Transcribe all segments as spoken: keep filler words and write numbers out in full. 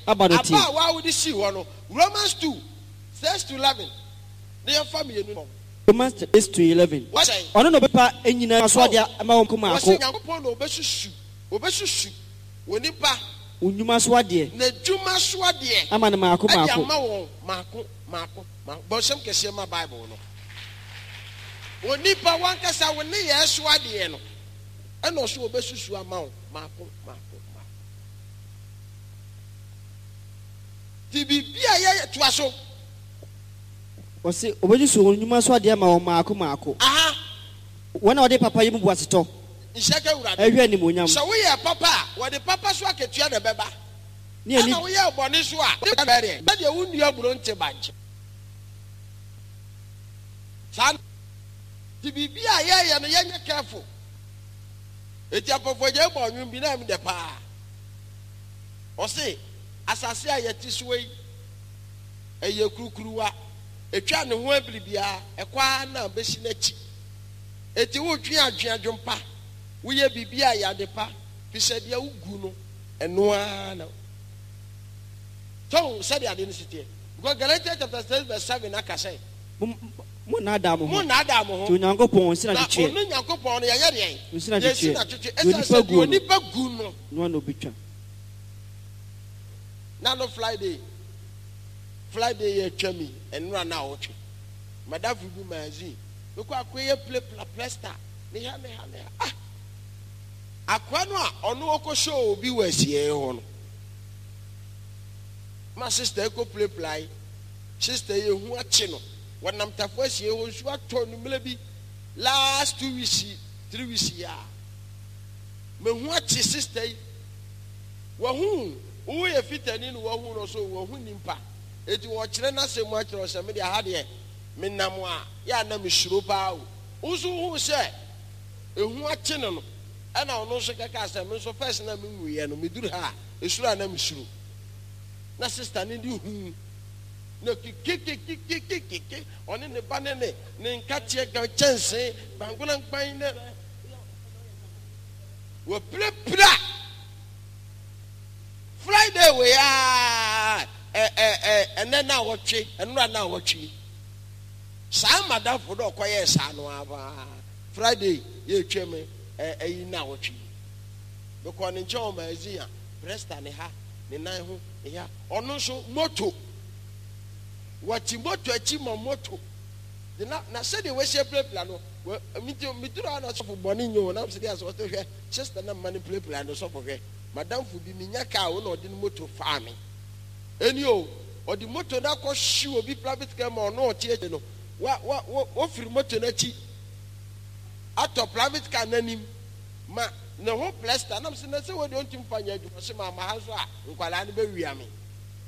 Abanote. Aba wa wo di si wo no. Romans two, six to eleven. Ne family no. Romans eight to eleven. What say? Ono no bepa enyina so ade ama won kuma Wose ako. Nyankopɔn no obesusu. Obesusu. Wonipa Unyuma so ade. na dwuma so ade. Ama ne maako Ade maako. ama won maako maako. Bosem kese ma Bible no. Wonipa wankasa woni ye so ade no. Ɛna so obesusu ama won maako maako maako. Ti bibia ye to aso. Ose obeji so unyuma so ade ama won maako maako. Aha. Wona ode papa yemu bu aseto. Nshaka urade. Ehwe ni monyam. So we ye papa, we the papa so aketua na beba. Ni ani. Ana we ye bone so a. Be de de wundu aburo nche banche. San ti bibia ye ye no ye nye careful. Eti apofo je bo nwum bi na mi de pa. O se asase a yeti so yi eye kurukuruwa etwa ne ho abiribia ekwa na beshi na chi. Eti wo twi adwen adwompa wo ye bibia ya de pa fisɛ dia ugu no eno ana. So said ade no sitie. Because Galatians chapter six verse seven aka say Mo na da mo. mo na da mo ho. To Nyankopɔn sina Na twetwe. onu Nyankopɔn no ye ye de. Sina Yes twetwe. na twetwe. Onipa Esa gu no. onipa gu no. No no bitwa. Na no Friday. Friday ye twami enura na wotwe. Madafu bu magazine. Beko akoye play plaster. Ne ha ne ha ne ha. Ah. Akwa no a ono okɔ show obi wasie ho no. My sister go play play. Sister ye hu ache no. Wanam tafo asie ho nsu atɔ no mele bi last two weeks, three weeks ya. Me hu ache sister yi. Wa hu, wo ye fitani no wa hu no so wa hu nimpa. Eti wo kyerɛ na se mu akyerɛ se me de ha de me nam a ya na me shiro pa o. Usu hu se ehu ache no no. Ana ono so kaka asem so first na me nwuye no me duru ha esura na me shiro. Na sister ni di hu na kikikikikikiki oni ne ba ne ne ne nkatie ga chense bangona nkpan ne wo prepra Friday we ya eh eh eh ene na wotwe enura na wotwe sa madam for do koye sa no aba Friday ye tweme eh eh na wotwe because ne nche o mazia presta ne ha ne nan ho ya ono so moto wati moto achi ma moto de na na se de we she play plan no mi mi duro na so for boni nyo na se dey so to hwe sister na man play plan no so for hwe madam fu bi mi nya car wo na odi moto fa mi eni o odi moto na ko shi obi private car ma no o tie no wa wa wo firi moto na chi ato private car nanim ma na ho plaster na se na se wo de ontim fanya adwuma se ma ma ha so a nkwala ne be wia me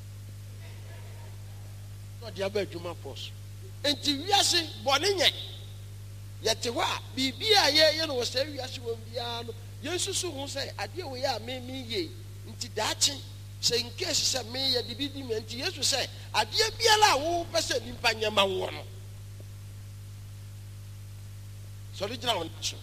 no dia ba adwuma force enti wiase bone nye yete ho a bibia ye ye no se wiase won bia no yesusu ho se ade wo ya me me ye nti daachi se in case se me ye de bi di me nti yesu se ade bia la wo pese nimpa nyama wo no so original one so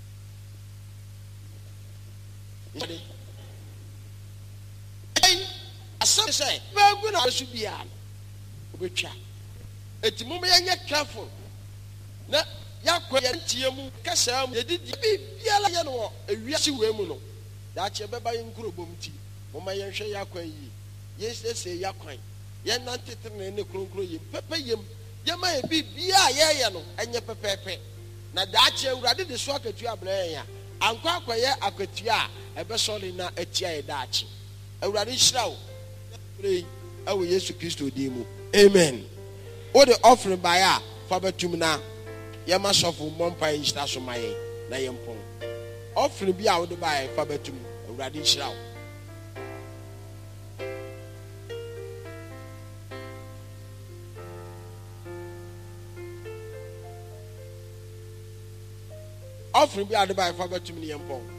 Hey, asem say, ba gu na so bia obetwa. Eti mo me nya careful. Na yakwa ye ntie mu kasa mu ye didi bia la ye no ewiase we mu no. Da che beba ye nkurobom ti. Mo ma ye hwe yakwa yi. Ye sese yakwa. Ye nantetre na ne kronkro ye pepe yem. Ye ma ye bia ye ye no enye pepepe. Na da che urade de so akatua abran ya. Ankwa akwaye akatua ebe sori na atia ye da achi. Urade hyira wo. Pray awo Yesu Kristo di mu. Amen. O the offering by ya fa betum na ye ma sofo mompa insta so maye na ye mpon. Offering bi a wo de by fa betum urade hyira wo. Offering bi a de by fa betum ne ye mpon.